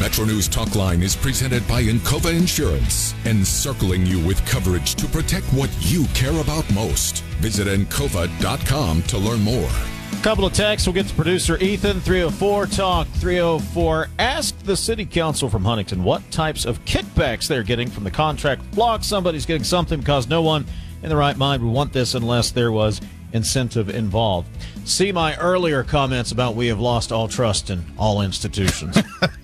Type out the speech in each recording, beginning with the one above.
Metro News Talk Line is presented by Encova Insurance, encircling you with coverage to protect what you care about most. Visit Encova.com to learn more. Couple of texts. We'll get to producer Ethan, 304 Talk 304. Ask the city council from Huntington what types of kickbacks they're getting from the contract block. Somebody's getting something because no one in the right mind would want this unless there was incentive involved. See my earlier comments about we have lost all trust in all institutions.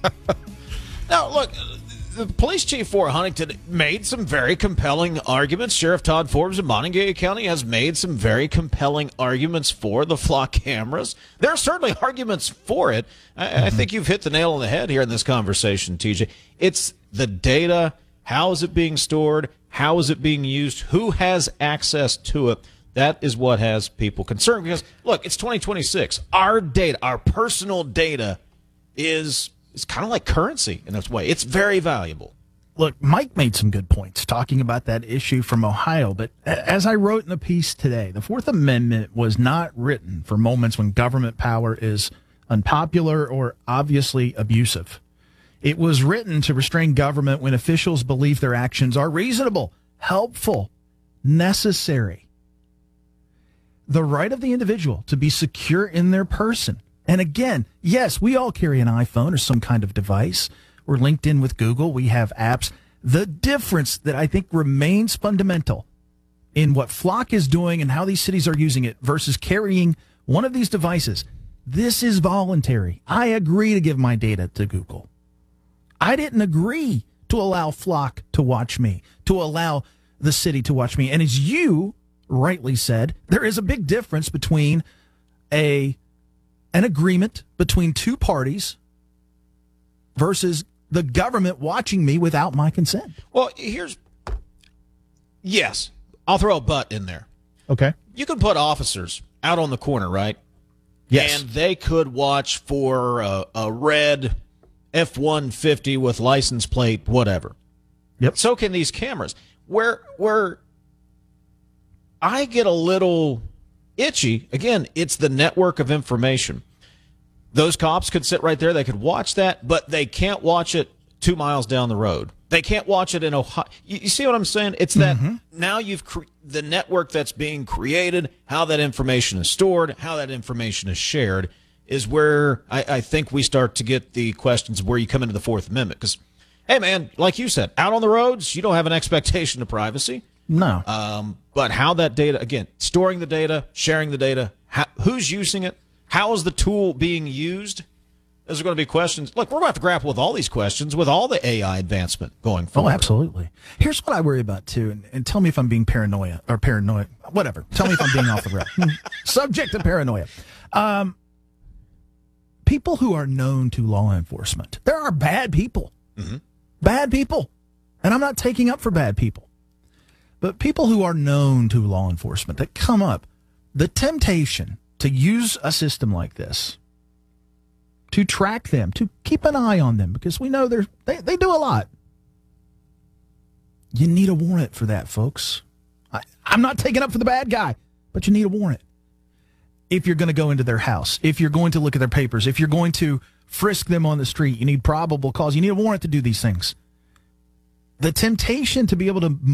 Now, look, the police chief for Huntington made some very compelling arguments. Sheriff Todd Forbes in Montague County has made some very compelling arguments for the flock cameras. There are certainly arguments for it. I think you've hit the nail on the head here in this conversation, TJ. It's the data. How is it being stored? How is it being used? Who has access to it? That is what has people concerned because, look, it's 2026. Our data, our personal data is kind of like currency in its way. It's very valuable. Look, Mike made some good points talking about that issue from Ohio, but as I wrote in the piece today, the Fourth Amendment was not written for moments when government power is unpopular or obviously abusive. It was written to restrain government when officials believe their actions are reasonable, helpful, necessary. The right of the individual to be secure in their person. And again, yes, we all carry an iPhone or some kind of device. We're linked in with Google. We have apps. The difference that I think remains fundamental in what Flock is doing and how these cities are using it versus carrying one of these devices, this is voluntary. I agree to give my data to Google. I didn't agree to allow Flock to watch me, to allow the city to watch me. And as you rightly said, there is a big difference between an agreement between two parties versus the government watching me without my consent. Well, yes, I'll throw a but in there. Okay. You can put officers out on the corner, right? Yes. And they could watch for a red F-150 with license plate, whatever. Yep. So can these cameras. Where I get a little itchy, again, it's the network of information. Those cops could sit right there. They could watch that, but they can't watch it 2 miles down the road. They can't watch it in Ohio. You see what I'm saying? It's that now you've the network that's being created, how that information is stored, how that information is shared is where I think we start to get the questions where you come into the Fourth Amendment. Because, hey, man, like you said, out on the roads, you don't have an expectation of privacy. No. But how that data, again, storing the data, sharing the data, who's using it, how is the tool being used? Those are going to be questions. Look, we're going to have to grapple with all these questions with all the AI advancement going forward. Oh, absolutely. Here's what I worry about, too, and tell me if I'm being paranoid, whatever. Tell me if I'm being off the rail. Subject to paranoia. People who are known to law enforcement. There are bad people. Mm-hmm. Bad people. And I'm not taking up for bad people. But people who are known to law enforcement that come up, the temptation to use a system like this, to track them, to keep an eye on them, because we know they do a lot. You need a warrant for that, folks. I'm not taking up for the bad guy, but you need a warrant. If you're going to go into their house, if you're going to look at their papers, if you're going to frisk them on the street, you need probable cause. You need a warrant to do these things. The temptation to be able to